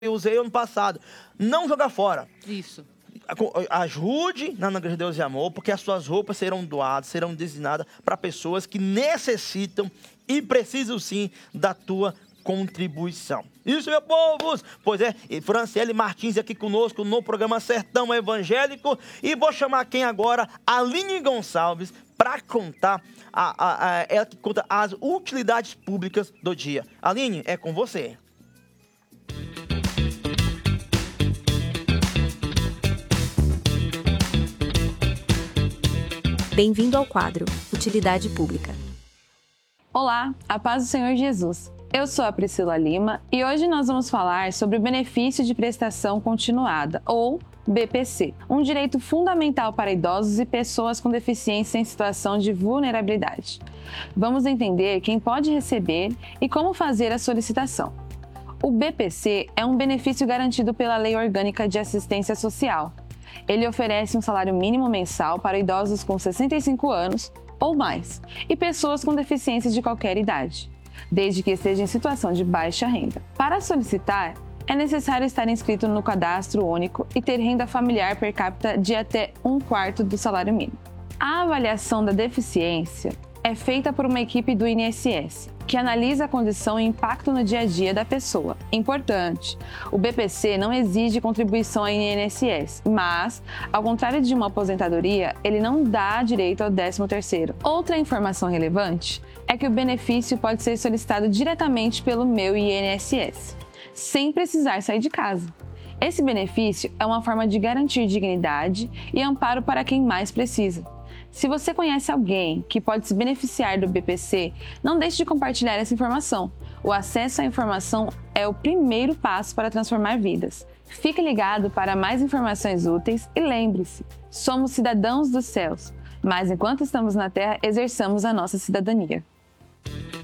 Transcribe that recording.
eu usei ano passado. Não jogar fora. Isso. Ajude na Igreja de Deus e Amor, porque as suas roupas serão doadas, serão destinadas para pessoas que necessitam e precisam sim da tua contribuição. Isso, meu povo! Pois é, e Franciele Martins aqui conosco no programa Sertão Evangélico. E vou chamar quem agora? Aline Gonçalves, para contar, ela que conta as utilidades públicas do dia. Aline, é com você. Bem-vindo ao quadro Utilidade Pública. Olá, a paz do Senhor Jesus. Eu sou a Priscila Lima e hoje nós vamos falar sobre o benefício de prestação continuada, ou BPC, um direito fundamental para idosos e pessoas com deficiência em situação de vulnerabilidade. Vamos entender quem pode receber e como fazer a solicitação. O BPC é um benefício garantido pela Lei Orgânica de Assistência Social. Ele oferece um salário mínimo mensal para idosos com 65 anos ou mais e pessoas com deficiência de qualquer idade, desde que esteja em situação de baixa renda. Para solicitar, é necessário estar inscrito no Cadastro Único e ter renda familiar per capita de até 1/4 do salário mínimo. A avaliação da deficiência é feita por uma equipe do INSS, que analisa a condição e impacto no dia a dia da pessoa. Importante, o BPC não exige contribuição ao INSS, mas, ao contrário de uma aposentadoria, ele não dá direito ao 13º. Outra informação relevante é que o benefício pode ser solicitado diretamente pelo Meu INSS, sem precisar sair de casa. Esse benefício é uma forma de garantir dignidade e amparo para quem mais precisa. Se você conhece alguém que pode se beneficiar do BPC, não deixe de compartilhar essa informação. O acesso à informação é o primeiro passo para transformar vidas. Fique ligado para mais informações úteis e lembre-se, somos cidadãos dos céus, mas enquanto estamos na terra, exerçamos a nossa cidadania.